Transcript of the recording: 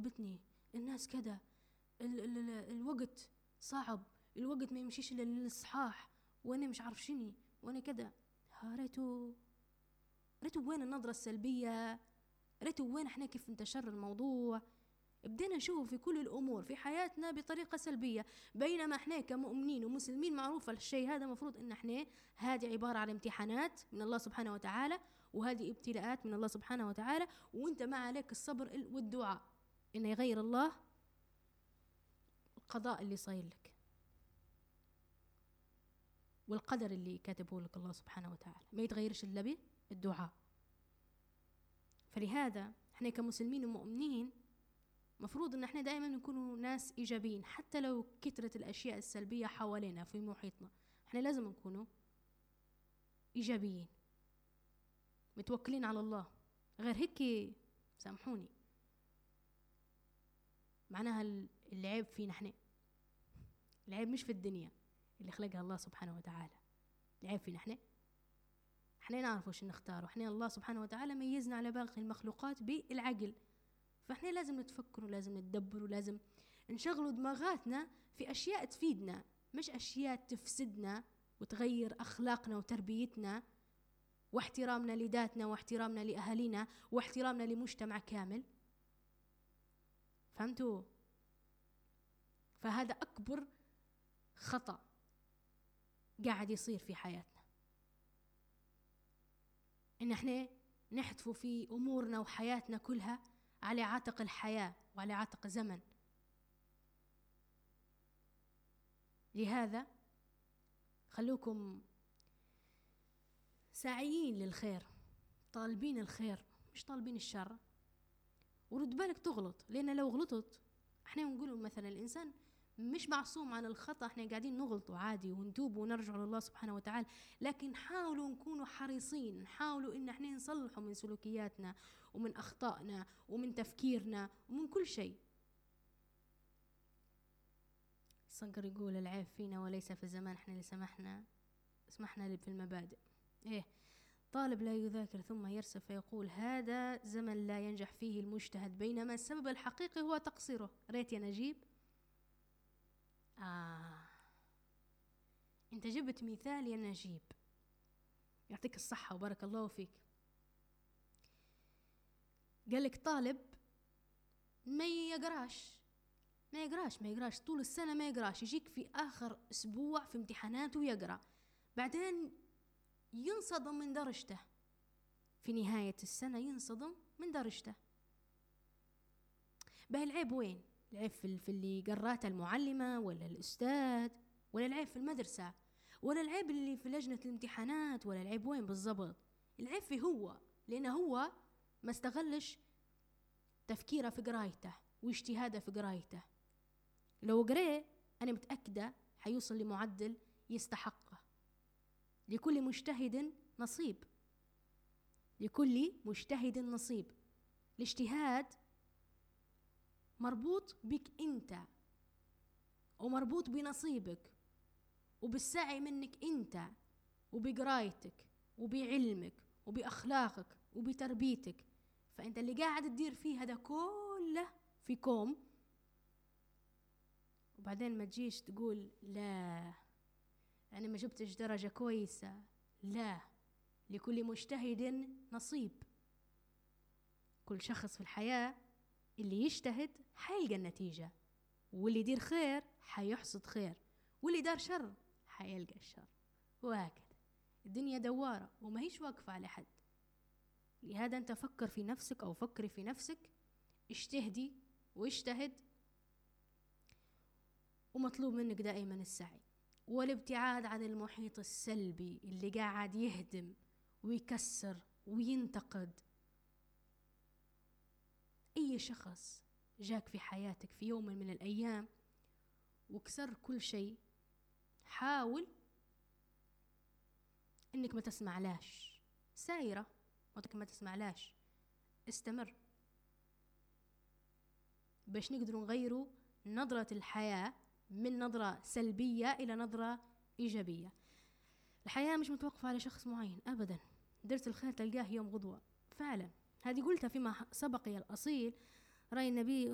تعبتني، الناس كذا، الوقت صعب، الوقت ما يمشيش إلا للصحاح، وأنا مش عارف شني، وأنا كذا. ريتو وين النظرة السلبية، ريتو وين احنا كيف انتشر الموضوع. بدينا نشوف في كل الأمور في حياتنا بطريقة سلبية، بينما احنا كمؤمنين ومسلمين معروف الشيء هذا، مفروض ان احنا هذه عبارة عن امتحانات من الله سبحانه وتعالى، وهذه ابتلاءات من الله سبحانه وتعالى، وانت ما عليك الصبر والدعاء ان يغير الله القضاء اللي صاير لك والقدر اللي كاتبه لك الله سبحانه وتعالى، ما يتغيرش الا بالدعاء. فلهذا احنا كمسلمين ومؤمنين مفروض ان احنا دائما نكونوا ناس ايجابيين، حتى لو كثرت الاشياء السلبيه حوالينا في محيطنا، احنا لازم نكونوا ايجابيين متوكلين على الله. غير هيك سامحوني معناها العيب فينا احنا، العيب مش في الدنيا اللي خلقها الله سبحانه وتعالى، العيب فينا احنا نعرف وش نختار، احنا الله سبحانه وتعالى ميزنا على باقي المخلوقات بالعقل، فاحنا لازم نتفكر ولازم ندبر ولازم نشغلوا دماغاتنا في اشياء تفيدنا، مش اشياء تفسدنا وتغير اخلاقنا وتربيتنا واحترامنا لذاتنا واحترامنا لاهالينا واحترامنا لمجتمع كامل. فهمتوا؟ فهذا اكبر خطأ قاعد يصير في حياتنا، ان احنا نحتفوا في امورنا وحياتنا كلها على عاتق الحياة وعلى عاتق زمن. لهذا خلوكم ساعيين للخير، طالبين الخير مش طالبين الشر. ورد بالك تغلط، لأن لو غلطت احنا نقول مثلا الإنسان مش معصوم عن الخطأ، احنا قاعدين نغلطوا عادي ونتوب ونرجع لله سبحانه وتعالى، لكن حاولوا نكونوا حريصين، نحاولوا ان احنا نصلحوا من سلوكياتنا ومن أخطائنا ومن تفكيرنا ومن كل شيء. صقر يقول العيب فينا وليس في الزمان، احنا اللي سمحنا في المبادئ. ايه، طالب لا يذاكر ثم يرسب فيقول هذا زمن لا ينجح فيه المجتهد، بينما السبب الحقيقي هو تقصيره. ريت يا نجيب. انت جبت مثال يا نجيب، يعطيك الصحة وبارك الله فيك. قالك طالب ما يقراش طول السنة، ما يقراش، يجيك في آخر أسبوع في امتحانات ويقرأ، بعدين ينصدم من درجته في نهاية السنة، ينصدم من درجته. بقى العيب وين؟ العيب في اللي قراته المعلمة ولا الأستاذ، ولا العيب في المدرسة، ولا العيب اللي في لجنة الامتحانات، ولا العيب وين بالضبط؟ العيب في هو، لأنه هو ما استغلش تفكيره في قرايته واجتهاده في قرايته. لو قرأ أنا متأكدة حيوصل لمعدل يستحقه. لكل مجتهد نصيب، لكل مجتهد نصيب. الاجتهاد مربوط بك أنت، ومربوط بنصيبك وبالسعي منك أنت، وبقرايتك وبعلمك وبأخلاقك وبتربيتك. فأنت اللي قاعد تدير فيه هذا كله في كوم، وبعدين ما تجيش تقول لا أنا ما جبتش درجة كويسة. لا، لكل مجتهد نصيب. كل شخص في الحياة اللي يجتهد حيلقى النتيجة، واللي يدير خير حيحصد خير، واللي دار شر حيلقى الشر، وهكذا. الدنيا دوارة وما هيش واقفة على حد. لهذا أنت فكر في نفسك أو فكري في نفسك، اجتهدي واجتهد، ومطلوب منك دائما السعي والابتعاد عن المحيط السلبي اللي قاعد يهدم ويكسر وينتقد. أي شخص جاك في حياتك في يوم من الأيام وكسر كل شيء، حاول إنك ما تسمعلاش، سايرة ما تسمعلاش، استمر باش نقدروا نغيروا نظرة الحياة من نظرة سلبية إلى نظرة إيجابية. الحياة مش متوقفة على شخص معين أبدا، درس الخير تلقاه يوم غدوة فعلا. هذه قلتها فيما سبق يا الأصيل. رأي النبي